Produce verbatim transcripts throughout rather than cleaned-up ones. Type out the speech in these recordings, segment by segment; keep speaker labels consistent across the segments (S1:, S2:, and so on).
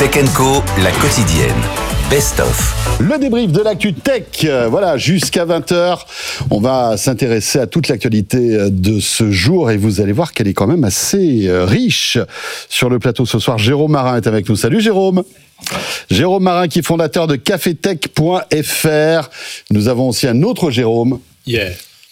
S1: Tech and Co, la quotidienne. Best of.
S2: Le débrief de l'actu tech, euh, voilà, jusqu'à vingt heures. On va s'intéresser à toute l'actualité de ce jour et vous allez voir qu'elle est quand même assez euh, riche. Sur le plateau ce soir, Jérôme Marin est avec nous. Salut Jérôme. Jérôme Marin qui est fondateur de café tech point f r. Nous avons aussi un autre Jérôme.
S3: Yeah.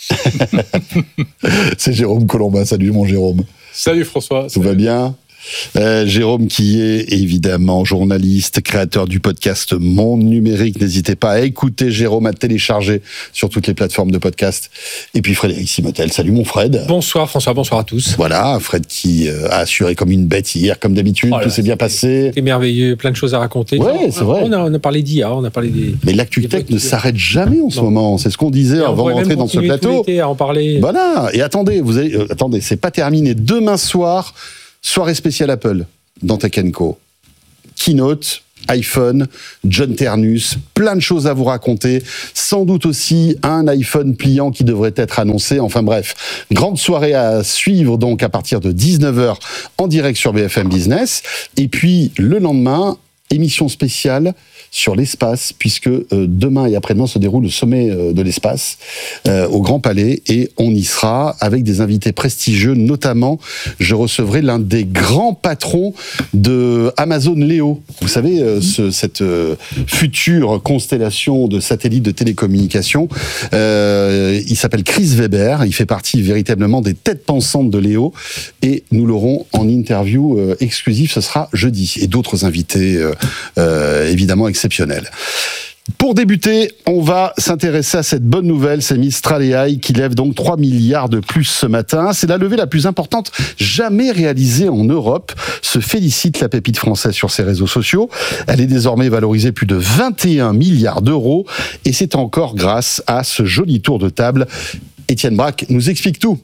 S2: C'est Jérôme Colombin. Salut mon Jérôme.
S3: Salut François.
S2: Tout va bien ? Euh, Jérôme qui est évidemment journaliste, créateur du podcast Monde Numérique. N'hésitez pas à écouter Jérôme, à télécharger sur toutes les plateformes de podcast. Et puis Frédéric Simotel. Salut mon Fred.
S3: Bonsoir François, bonsoir à tous.
S2: Voilà, Fred qui euh, a assuré comme une bête hier, comme d'habitude. Oh là, tout s'est bien passé.
S3: C'est merveilleux, plein de choses à raconter.
S2: Ouais, c'est vrai.
S3: On a, on a parlé d'I A, on a parlé des...
S2: Mais l'actu tech ne s'arrête jamais en ce non. moment. C'est ce qu'on disait avant de rentrer dans ce plateau.
S3: À en parler.
S2: Voilà. Et attendez, vous avez, euh, attendez, c'est pas terminé. Demain soir, soirée spéciale Apple dans Tech and Co. Keynote, iPhone, John Ternus, plein de choses à vous raconter. Sans doute aussi un iPhone pliant qui devrait être annoncé. Enfin bref, grande soirée à suivre donc à partir de dix-neuf heures en direct sur B F M Business. Et puis le lendemain, émission spéciale sur l'espace, puisque euh, demain et après-demain se déroule le sommet euh, de l'espace euh, au Grand Palais, et on y sera avec des invités prestigieux, notamment je recevrai l'un des grands patrons de Amazon Leo. Vous savez, euh, ce, cette euh, future constellation de satellites de télécommunications. Euh, il s'appelle Chris Weber, il fait partie véritablement des têtes pensantes de Leo, et nous l'aurons en interview euh, exclusive, ce sera jeudi, et d'autres invités euh, euh, évidemment exceptionnel. Pour débuter, on va s'intéresser à cette bonne nouvelle, c'est Mistral A I qui lève donc trois milliards de plus ce matin. C'est la levée la plus importante jamais réalisée en Europe, se félicite la pépite française sur ses réseaux sociaux. Elle est désormais valorisée plus de vingt et un milliards d'euros, et c'est encore grâce à ce joli tour de table. Étienne Braque nous explique tout.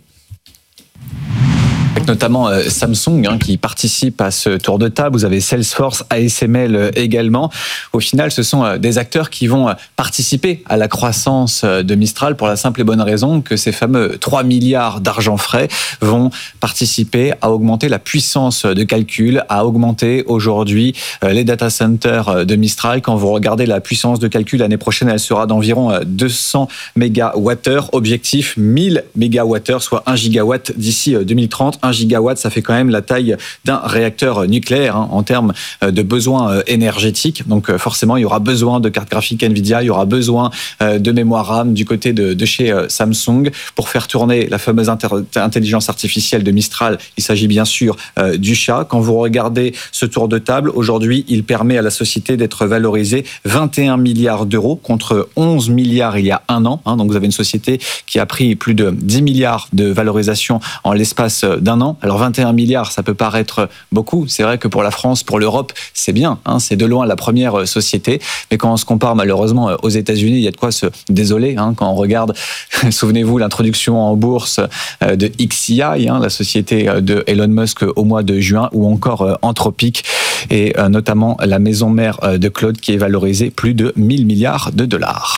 S4: Notamment euh, Samsung hein, qui participe à ce tour de table. Vous avez Salesforce, A S M L euh, également. Au final, ce sont euh, des acteurs qui vont euh, participer à la croissance euh, de Mistral pour la simple et bonne raison que ces fameux trois milliards d'argent frais vont participer à augmenter la puissance de calcul, à augmenter aujourd'hui euh, les data centers de Mistral. Quand vous regardez la puissance de calcul, l'année prochaine, elle sera d'environ euh, deux cents mégawattheures. Objectif mille mégawattheures, soit un gigawatt d'ici euh, deux mille trente. un gigawatt, ça fait quand même la taille d'un réacteur nucléaire hein, en termes de besoins énergétiques. Donc forcément, il y aura besoin de cartes graphiques Nvidia, il y aura besoin de mémoire RAM du côté de, de chez Samsung pour faire tourner la fameuse inter- intelligence artificielle de Mistral. Il s'agit bien sûr euh, du chat. Quand vous regardez ce tour de table, aujourd'hui, il permet à la société d'être valorisée vingt et un milliards d'euros contre onze milliards il y a un an. Hein, donc vous avez une société qui a pris plus de dix milliards de valorisation en l'espace d'un an. Alors vingt et un milliards, ça peut paraître beaucoup. C'est vrai que pour la France, pour l'Europe, c'est bien. Hein, c'est de loin la première société. Mais quand on se compare malheureusement aux États-Unis, il y a de quoi se désoler. Hein, quand on regarde, souvenez-vous, l'introduction en bourse de X I I, hein, la société de Elon Musk au mois de juin, ou encore Anthropic et notamment la maison mère de Claude qui est valorisée plus de mille milliards de dollars.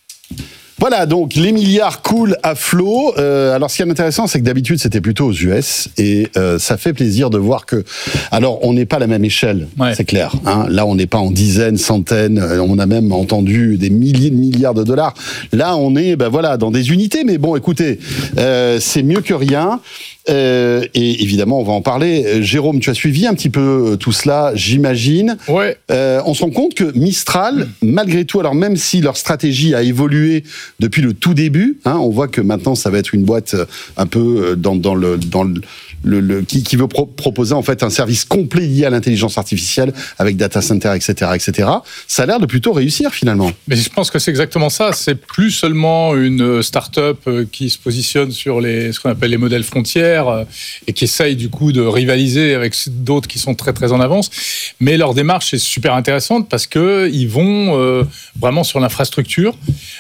S2: Voilà, donc les milliards coulent à flot. Euh, alors, ce qui est intéressant, c'est que d'habitude, c'était plutôt aux U S, et euh, ça fait plaisir de voir que... Alors, on n'est pas à la même échelle, ouais. C'est clair. Hein. Là, on n'est pas en dizaines, centaines, on a même entendu des milliers de milliards de dollars. Là, on est ben voilà, dans des unités, mais bon, écoutez, euh, c'est mieux que rien. Euh, et évidemment, on va en parler. Jérôme, tu as suivi un petit peu tout cela, j'imagine.
S3: Ouais.
S2: Euh, on se rend compte que Mistral, malgré tout, alors même si leur stratégie a évolué depuis le tout début, hein, on voit que maintenant ça va être une boîte un peu dans, dans le... Dans le Le, le, qui, qui veut pro- proposer en fait un service complet lié à l'intelligence artificielle avec data center, et cetera, et cetera. Ça a l'air de plutôt réussir finalement.
S3: Mais je pense que c'est exactement ça. C'est plus seulement une start-up qui se positionne sur les, ce qu'on appelle les modèles frontières et qui essaye du coup de rivaliser avec d'autres qui sont très très en avance. Mais leur démarche est super intéressante parce que ils vont euh, vraiment sur l'infrastructure.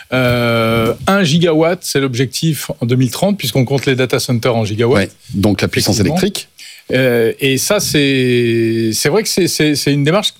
S3: Euh, un gigawatt, c'est l'objectif en deux mille trente puisqu'on compte les data centers en gigawatts.
S2: Ouais, donc la puissance électrique.
S3: Euh, et ça, c'est, c'est vrai que c'est, c'est, c'est une démarche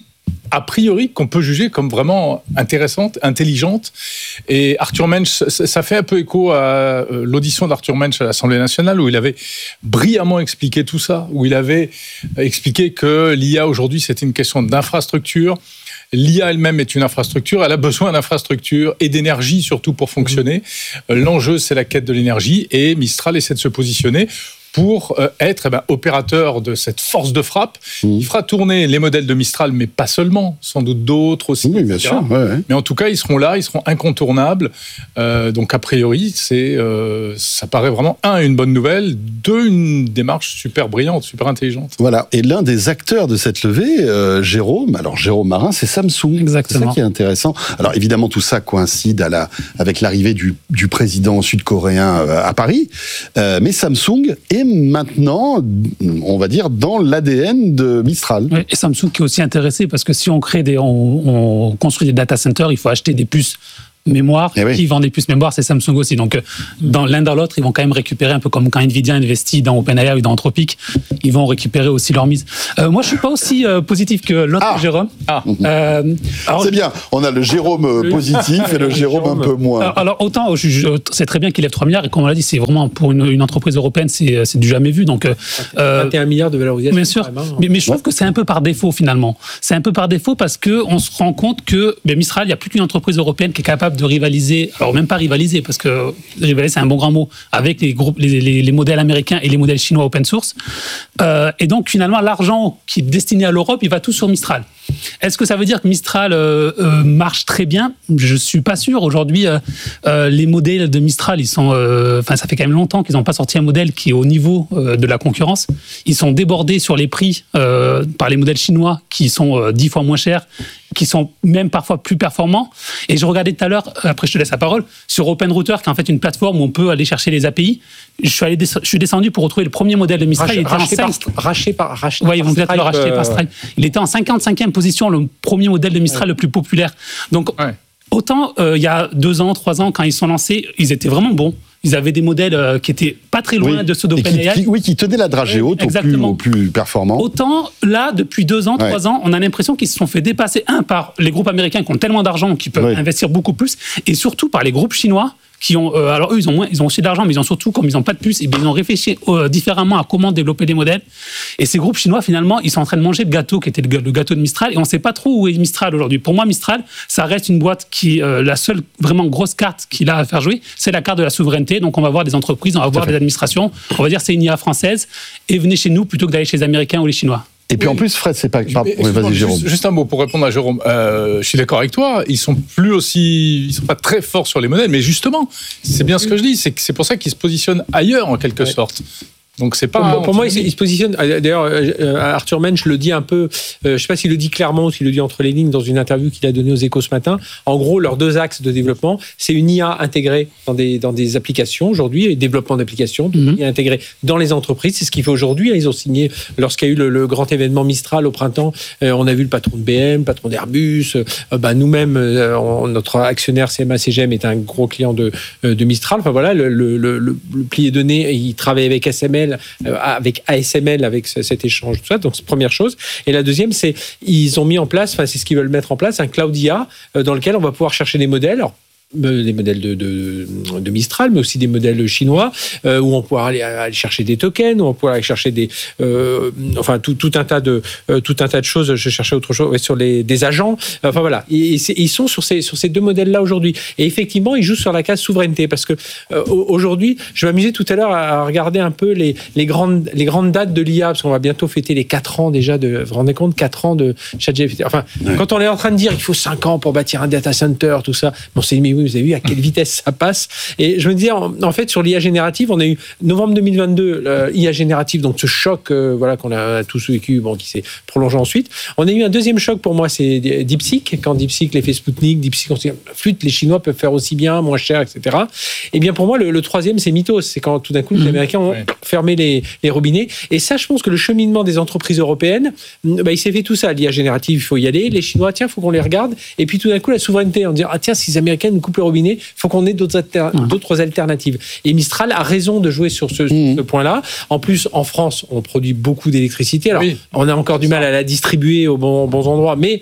S3: a priori, qu'on peut juger comme vraiment intéressante, intelligente. Et Arthur Mensch, ça fait un peu écho à l'audition d'Arthur Mensch à l'Assemblée nationale, où il avait brillamment expliqué tout ça, où il avait expliqué que l'I A aujourd'hui, c'était une question d'infrastructure. L'I A elle-même est une infrastructure, elle a besoin d'infrastructure et d'énergie surtout pour fonctionner. Mmh. L'enjeu, c'est la quête de l'énergie, et Mistral essaie de se positionner pour être eh ben, opérateur de cette force de frappe. Mmh. Il fera tourner les modèles de Mistral, mais pas seulement, sans doute d'autres aussi.
S2: Oui, bien sûr. Ouais, ouais.
S3: Mais en tout cas, ils seront là, ils seront incontournables. Euh, donc, a priori, c'est, euh, ça paraît vraiment, un, une bonne nouvelle, deux, une démarche super brillante, super intelligente.
S2: Voilà. Et l'un des acteurs de cette levée, euh, Jérôme, alors Jérôme Marin, c'est Samsung.
S5: Exactement.
S2: C'est ça qui est intéressant. Alors, évidemment, tout ça coïncide à la, avec l'arrivée du, du président sud-coréen euh, à Paris. Euh, mais Samsung est maintenant, on va dire, dans l'A D N de Mistral.
S5: Oui, et Samsung qui est aussi intéressé, parce que si on crée des, on, on construit des data centers, il faut acheter des puces mémoire.
S2: Eh oui.
S5: Qui vend des puces mémoire, c'est Samsung aussi. Donc, dans l'un dans l'autre, ils vont quand même récupérer, un peu comme quand Nvidia investit dans OpenAI ou dans Anthropic, ils vont récupérer aussi leur mise. Euh, moi, je suis pas aussi euh, positif que l'autre
S2: ah.
S5: Jérôme.
S3: Ah.
S5: Euh, alors,
S2: c'est bien. On a le Jérôme euh, positif et le Jérôme un peu moins.
S5: Alors, alors autant, je, je, c'est très bien qu'il lève trois milliards, et comme on l'a dit, c'est vraiment pour une, une entreprise européenne, c'est, c'est du jamais vu. Donc, euh,
S6: vingt et un milliards de valorisation.
S5: Bien sûr.
S6: Même, hein.
S5: mais, mais je trouve que c'est un peu par défaut finalement. C'est un peu par défaut parce que on se rend compte que ben, Mistral, il n'y a plus qu'une entreprise européenne qui est capable de rivaliser. Alors même pas rivaliser, parce que rivaliser c'est un bon grand mot, avec les groupes, les, les, les modèles américains et les modèles chinois open source. Euh, et donc finalement l'argent qui est destiné à l'Europe, il va tout sur Mistral. Est-ce que ça veut dire que Mistral euh, euh, marche très bien ? Je suis pas sûr. Aujourd'hui, euh, euh, les modèles de Mistral, ils sont, enfin, euh, ça fait quand même longtemps qu'ils n'ont pas sorti un modèle qui est au niveau euh, de la concurrence. Ils sont débordés sur les prix euh, par les modèles chinois qui sont euh, dix fois moins chers, qui sont même parfois plus performants. Et je regardais tout à l'heure, après je te laisse la parole, sur OpenRouter, qui est en fait une plateforme où on peut aller chercher les A P I. Je suis, allé, je suis descendu pour retrouver le premier modèle de Mistral.
S6: Rach,
S5: il était
S6: racheté,
S5: en
S6: par,
S5: cinq...
S6: racheté par racheté
S5: ouais, ils vont peut-être le racheter
S6: euh...
S5: par Stripe. Il était en cinquante-cinquième position, le premier modèle de Mistral ouais. le plus populaire. Donc, ouais. autant euh, il y a deux ans, trois ans, quand ils sont lancés, ils étaient vraiment bons. Ils avaient des modèles euh, qui étaient pas très loin
S2: oui.
S5: de ceux d'OpenAI.
S2: Oui, qui tenaient la dragée haute au plus, au plus performant.
S5: Autant, là, depuis deux ans, ouais. trois ans, on a l'impression qu'ils se sont fait dépasser, un, par les groupes américains qui ont tellement d'argent qu'ils peuvent ouais. investir beaucoup plus, et surtout par les groupes chinois qui ont, euh, alors eux, ils ont, moins, ils ont aussi de l'argent, mais ils ont surtout, comme ils n'ont pas de puces, et bien, ils ont réfléchi euh, différemment à comment développer des modèles. Et ces groupes chinois, finalement, ils sont en train de manger le gâteau qui était le, le gâteau de Mistral, et on ne sait pas trop où est Mistral aujourd'hui. Pour moi, Mistral, ça reste une boîte qui, euh, la seule vraiment grosse carte qu'il a à faire jouer, c'est la carte de la souveraineté. Donc, on va voir des entreprises, on va voir des administrations, on va dire c'est une I A française, et venez chez nous plutôt que d'aller chez les Américains ou les Chinois.
S2: Et puis oui. en plus, Fred, c'est pas. Pardon, oui, vas-y, Jérôme.
S3: Juste, juste un mot pour répondre à Jérôme. Euh, je suis d'accord avec toi. Ils sont plus aussi, ils sont pas très forts sur les modèles, mais justement, c'est bien ce que je dis. C'est que c'est pour ça qu'ils se positionnent ailleurs en quelque ouais. sorte. Donc c'est pas.
S6: Pour, pour moi, il, il se positionne. D'ailleurs, euh, Arthur Mensch le dit un peu. Euh, je sais pas s'il le dit clairement ou s'il le dit entre les lignes dans une interview qu'il a donnée aux Échos ce matin. En gros, leurs deux axes de développement, c'est une I A intégrée dans des dans des applications aujourd'hui, et développement d'applications, mm-hmm. une I A intégrée dans les entreprises. C'est ce qu'il fait aujourd'hui. Ils ont signé lorsqu'il y a eu le, le grand événement Mistral au printemps. Euh, on a vu le patron de B M, le patron d'Airbus. Euh, bah, nous-mêmes, euh, on, notre actionnaire C M A C G M est un gros client de euh, de Mistral. Enfin voilà, le le, le, le plié donné, il travaille avec S M L. Avec A S M L, avec cet échange, tout ça. Donc, c'est la première chose. Et la deuxième, c'est ils ont mis en place, enfin, c'est ce qu'ils veulent mettre en place, un cloud I A dans lequel on va pouvoir chercher des modèles. Alors, des modèles de, de, de Mistral, mais aussi des modèles chinois, euh, où on pourra aller, aller chercher des tokens, où on pourra aller chercher des, euh, enfin tout, tout un tas de, euh, tout un tas de choses. Je cherchais autre chose ouais, sur les des agents. Enfin voilà, et, et ils sont sur ces sur ces deux modèles-là aujourd'hui. Et effectivement, ils jouent sur la case souveraineté, parce que euh, aujourd'hui, je m'amusais tout à l'heure à regarder un peu les les grandes les grandes dates de l'I A, parce qu'on va bientôt fêter les quatre ans déjà de. Vous vous rendez compte, quatre ans de ChatGPT. Enfin, ouais. quand on est en train de dire il faut cinq ans pour bâtir un data center, tout ça, bon, c'est mais oui, vous avez vu à quelle vitesse ça passe. Et je me disais, en, en fait, sur l'I A générative, on a eu novembre deux mille vingt-deux, l'I A générative, donc ce choc euh, voilà, qu'on a tous vécu, bon, qui s'est prolongé ensuite. On a eu un deuxième choc pour moi, c'est DeepSeek. Quand DeepSeek les fait Sputnik, DeepSeek, on se dit, flûte, les Chinois peuvent faire aussi bien, moins cher, et cetera. Et bien pour moi, le, le troisième, c'est Mythos. C'est quand tout d'un coup, les Américains ont ouais. fermé les, les robinets. Et ça, je pense que le cheminement des entreprises européennes, bah, il s'est fait tout ça. L'I A générative, il faut y aller. Les Chinois, tiens, il faut qu'on les regarde. Et puis tout d'un coup, la souveraineté, on dit, ah tiens, si les Américains nous coupent le robinet, il faut qu'on ait d'autres, alter- ouais. d'autres alternatives. Et Mistral a raison de jouer sur ce, mmh. ce point-là. En plus, en France, on produit beaucoup d'électricité. Alors, oui. on a encore du mal à la distribuer aux bons, aux bons endroits, mais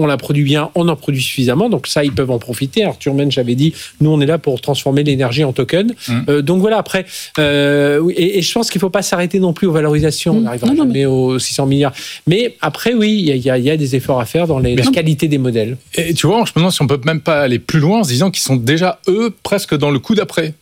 S6: on la produit bien, on en produit suffisamment, donc ça, ils peuvent en profiter. Arthur Mensch avait dit, nous, on est là pour transformer l'énergie en token. Mmh. Euh, donc voilà, après, euh, et, et je pense qu'il ne faut pas s'arrêter non plus aux valorisations, mmh. on n'arrivera jamais mais... aux six cents milliards. Mais après, oui, il y, y, y a des efforts à faire dans les, la qualité des modèles.
S3: Et tu vois, je me demande si on ne peut même pas aller plus loin en se disant qu'ils sont déjà, eux, presque dans le coup d'après.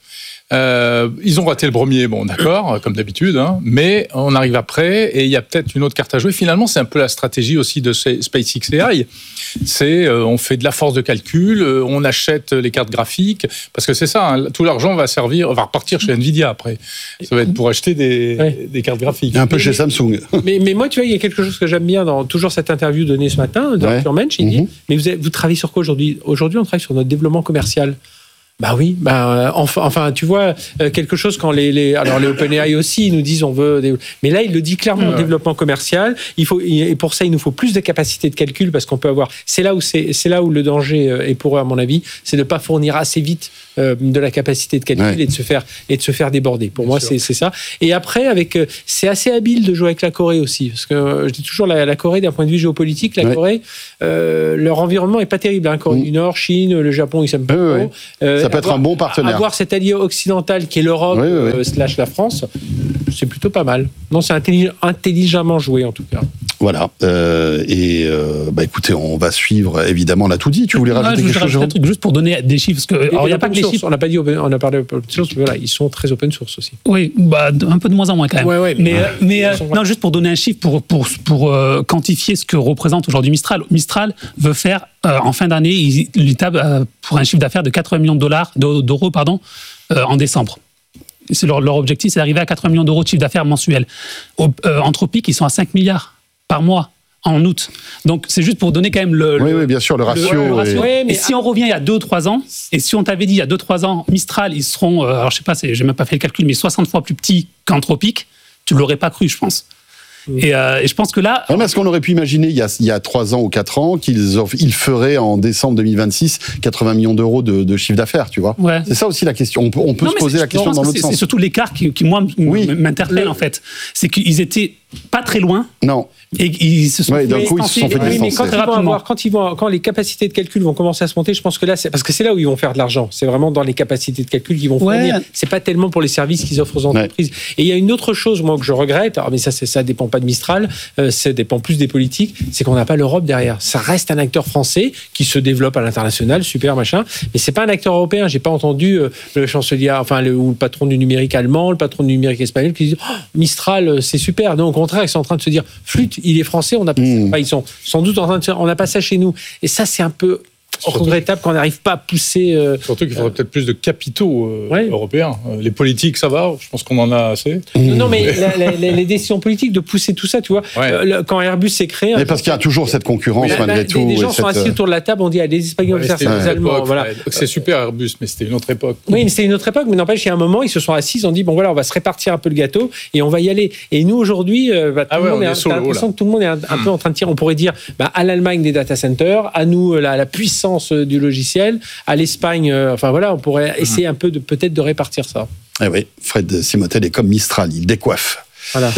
S3: Euh, ils ont raté le premier, bon d'accord, comme d'habitude, hein, mais on arrive après et il y a peut-être une autre carte à jouer. Finalement, c'est un peu la stratégie aussi de SpaceX A I. C'est euh, on fait de la force de calcul, euh, on achète les cartes graphiques, parce que c'est ça, hein, tout l'argent va servir, va repartir chez Nvidia après. Ça va être pour acheter des, ouais. des cartes graphiques.
S2: Et un peu
S6: mais,
S2: chez Samsung.
S6: Mais, mais moi, tu vois, il y a quelque chose que j'aime bien dans toujours cette interview donnée ce matin d'Arthur ouais. Mensch. Il mm-hmm. dit, mais vous, avez, vous travaillez sur quoi aujourd'hui ? Aujourd'hui, on travaille sur notre développement commercial. Bah oui, bah enfin, enfin, tu vois quelque chose quand les, les alors les OpenAI aussi ils nous disent on veut, des, mais là il le dit clairement, ouais. développement commercial. Il faut et pour ça il nous faut plus de capacité de calcul parce qu'on peut avoir. C'est là où c'est c'est là où le danger est pour eux à mon avis, c'est de pas fournir assez vite euh, de la capacité de calcul ouais. et de se faire et de se faire déborder. Pour Bien moi sûr. c'est c'est ça. Et après avec c'est assez habile de jouer avec la Corée aussi parce que je dis toujours la, la Corée d'un point de vue géopolitique, la ouais. Corée euh, leur environnement est pas terrible. Hein. Corée mmh. du Nord, Chine, le Japon ils s'aiment pas
S2: oui,
S6: trop.
S2: Oui. Euh, Ça peut avoir, être un bon partenaire.
S6: Avoir cet allié occidental qui est l'Europe oui, oui, oui. Euh, slash la France, c'est plutôt pas mal. Non, c'est intellig- intelligemment joué en tout cas.
S2: Voilà. Euh, et euh, bah écoutez, on va suivre évidemment. On a tout dit. Tu voulais rajouter
S5: ouais,
S2: quelque chose,
S5: un truc juste pour donner des chiffres parce que alors il y a pas que les chiffres.
S6: On n'a pas dit open, on a parlé open source. Voilà, ils sont très open source aussi.
S5: Oui, bah un peu de moins en moins quand même.
S6: Ouais, ouais,
S5: mais
S6: ouais.
S5: mais euh, non, juste pour donner un chiffre pour pour pour euh, quantifier ce que représente aujourd'hui Mistral. Mistral veut faire euh, en fin d'année, il, il table euh, pour un chiffre d'affaires de quatre-vingts millions de dollars d'euros pardon euh, en décembre. C'est leur, leur objectif, c'est d'arriver à quatre-vingts millions d'euros de chiffre d'affaires mensuel. Au, euh, Anthropic, ils sont à cinq milliards par mois. En août. Donc, c'est juste pour donner quand même le...
S2: Oui,
S5: le,
S2: oui, bien sûr, le ratio.
S5: Le, le ratio.
S2: Et...
S5: Ouais, mais et si on revient il y a deux ou trois ans, et si on t'avait dit il y a deux ou trois ans, Mistral, ils seront, euh, alors je sais pas, c'est, j'ai même pas fait le calcul, mais soixante fois plus petits qu'Anthropic, tu l'aurais pas cru, je pense. Et, euh, et je pense que là...
S2: Non, mais est-ce qu'on aurait pu imaginer il y a, il y a trois ans ou quatre ans qu'ils off- ils feraient en décembre deux mille vingt-six quatre-vingts millions d'euros de, de chiffre d'affaires, tu vois ouais. C'est ça aussi la question. On peut, on peut non, se poser la question dans l'autre sens.
S5: C'est surtout l'écart qui, qui moi, oui. m'interpelle Le... en fait. C'est qu'ils étaient pas très loin.
S2: Non.
S5: Et ils se sont
S2: ouais,
S5: fait
S2: d'un coup, ils se sont fait
S6: oui, mais quand ils vont avoir, quand ils vont, quand les capacités de calcul vont commencer à se monter, je pense que là, c'est parce que c'est là où ils vont faire de l'argent. C'est vraiment dans les capacités de calcul qu'ils vont fournir. Ouais. C'est pas tellement pour les services qu'ils offrent aux entreprises. Ouais. Et il y a une autre chose, moi, que je regrette. Alors, mais ça, c'est, ça dépend pas de Mistral. Euh, ça dépend plus des politiques. C'est qu'on n'a pas l'Europe derrière. Ça reste un acteur français qui se développe à l'international, super machin. Mais c'est pas un acteur européen. J'ai pas entendu euh, le chancelier, enfin, le, ou le patron du numérique allemand, le patron du numérique espagnol qui dit oh, Mistral, c'est super. Non, au contraire, ils sont en train de se dire flûte, il est français, on a Mmh. Enfin, ils sont sans doute en train de faire, on n'a pas ça chez nous. Et ça, c'est un peu regrettable qu'on n'arrive pas à pousser. Euh,
S3: Surtout qu'il faudrait euh, peut-être plus de capitaux euh, ouais. européens. Les politiques, ça va, je pense qu'on en a assez.
S6: Mmh. Non, mais la, la, la, les décisions politiques de pousser tout ça, tu vois, ouais. euh, quand Airbus s'est créé.
S2: Mais parce qu'il y a toujours cette concurrence, malgré la, tout.
S6: Les gens sont assis autour de la table, on dit, ah, les Espagnols faire ça, les Allemands. Voilà.
S3: C'est super Airbus, mais c'était une autre époque.
S6: Oui, mais c'était une autre époque, mais n'empêche, il y a un moment, ils se sont assis, ils ont dit, bon voilà, on va se répartir un peu le gâteau et on va y aller. Et nous, aujourd'hui, euh, bah, tout ah ouais, le monde est, est l'impression que tout le monde est un, un mmh. peu en train de tirer. On pourrait dire, bah, à l'Allemagne des data centers, à nous, la, la puissance du logiciel. À l'Espagne, euh, enfin voilà, on pourrait essayer un peu de peut-être de répartir ça.
S2: Eh oui, Fred Simotel est comme Mistral, il décoiffe.
S6: Voilà.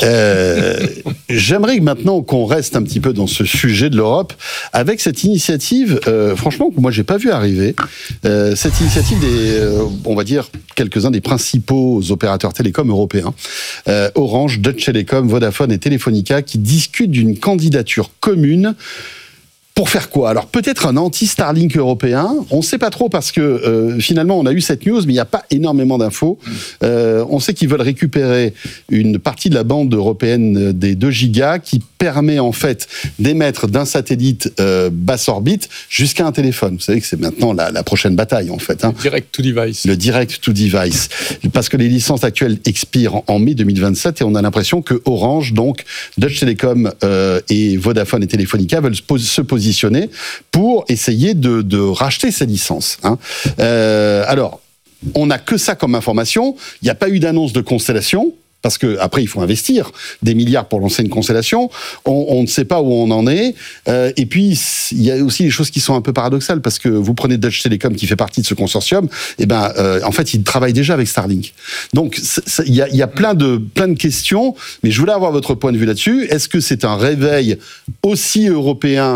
S2: Euh, j'aimerais que maintenant qu'on reste un petit peu dans ce sujet de l'Europe avec cette initiative, euh, franchement, que moi j'ai pas vu arriver. Euh, cette initiative des, euh, on va dire, quelques-uns des principaux opérateurs télécoms européens, euh, Orange, Deutsche Telekom, Vodafone et Telefonica, qui discutent d'une candidature commune. Pour faire quoi ? Alors peut-être un anti-Starlink européen, on ne sait pas trop parce que euh, finalement on a eu cette news mais il n'y a pas énormément d'infos. Euh, on sait qu'ils veulent récupérer une partie de la bande européenne des deux gigas qui permet en fait d'émettre d'un satellite euh, basse orbite jusqu'à un téléphone. Vous savez que c'est maintenant la, la prochaine bataille en fait. Hein.
S3: Le direct to device.
S2: Le direct to device. Parce que les licences actuelles expirent en mai deux mille vingt-sept et on a l'impression que Orange, donc Deutsche Telekom euh, et Vodafone et Telefonica veulent se positionner pour essayer de, de racheter ces licences. Hein. Euh, alors, on n'a que ça comme information. Il n'y a pas eu d'annonce de constellation. Parce que après il faut investir des milliards pour lancer une constellation. On, on ne sait pas où on en est. Euh, et puis il y a aussi des choses qui sont un peu paradoxales parce que vous prenez Deutsche Telekom qui fait partie de ce consortium. Et ben euh, en fait ils travaillent déjà avec Starlink. Donc il y a, y a plein de plein de questions. Mais je voulais avoir votre point de vue là-dessus. Est-ce que c'est un réveil aussi européen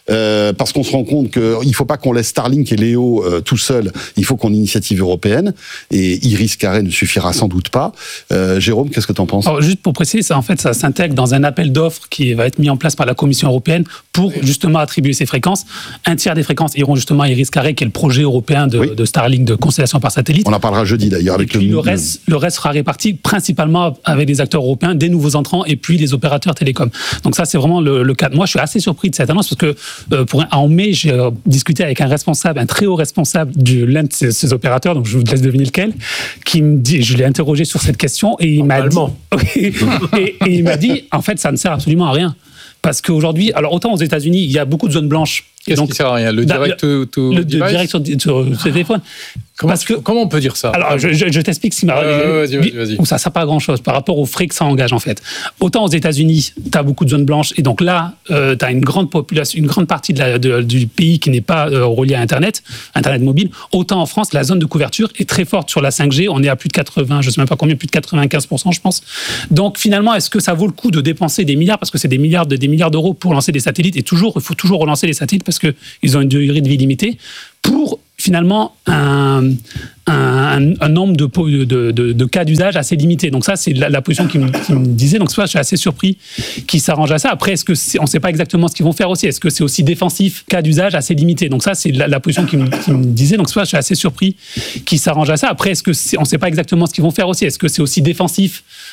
S2: euh, parce qu'on se rend compte qu'il ne faut pas qu'on laisse Starlink et Léo euh, tout seuls, il faut qu'on ait une initiative européenne, et Iris Carré ne suffira sans doute pas. Euh, Jérôme, qu'est-ce que tu en penses ?
S5: Alors, juste pour préciser, ça, en fait, ça s'intègre dans un appel d'offres qui va être mis en place par la Commission européenne pour justement attribuer ces fréquences. Un tiers des fréquences iront justement à Iris Carré, qui est le projet européen de,
S2: oui.
S5: de Starlink, de constellation par satellite.
S2: On en parlera jeudi d'ailleurs avec
S5: et puis
S2: le...
S5: le reste, le reste sera réparti principalement avec des acteurs européens, des nouveaux entrants et puis les opérateurs télécoms. Donc ça, c'est vraiment le, le cas. Moi, je suis assez surpris de cette annonce parce que euh, pour un, en mai, j'ai euh, discuté avec un responsable, un très haut responsable de l'un de ces, ces opérateurs, donc je vous laisse deviner lequel, qui me dit, je l'ai interrogé sur cette question et il m'a dit, et, et il m'a dit, en fait, ça ne sert absolument à rien. Parce qu'aujourd'hui, alors autant aux États-Unis, il y a beaucoup de zones blanches.
S3: Qu'est-ce
S5: donc,
S3: qui sert à rien ? Le direct to, to
S5: le
S3: device ?
S5: direct sur, sur, sur téléphone.
S3: Comment,
S5: Parce que,
S3: comment on peut dire ça ?
S5: Alors, je, je, je t'explique ce qui m'a.
S3: Euh, vas-y, vas-y, vas-y.
S5: Ça ne sert pas à grand-chose par rapport aux frais que ça engage, en fait. Autant aux États-Unis, tu as beaucoup de zones blanches, et donc là, euh, tu as une grande population, une grande partie de la, de, du pays qui n'est pas euh, reliée à Internet, Internet mobile. Autant en France, la zone de couverture est très forte sur la cinq G. On est à plus de quatre-vingts, je ne sais même pas combien, plus de quatre-vingt-quinze pour cent, je pense. Donc, finalement, est-ce que ça vaut le coup de dépenser des milliards, parce que c'est des milliards, de, des milliards d'euros pour lancer des satellites, et toujours, il faut toujours relancer les satellites parce qu'ils ont une durée de vie limitée, pour finalement un, un, un nombre de, de, de, de cas d'usage assez limité. Donc ça, c'est la, la position qui me, qui me disait. Donc ça, je suis assez surpris qu'ils s'arrangent à ça. Après, est-ce que c'est, on ne sait pas exactement ce qu'ils vont faire aussi. Est-ce que c'est aussi défensif, cas d'usage assez limité. Donc ça, c'est la, la position qui me, qui me disait. Donc ça, je suis assez surpris qu'ils s'arrangent à ça. Après, est-ce que c'est, on ne sait pas exactement ce qu'ils vont faire aussi. Est-ce que c'est aussi défensif,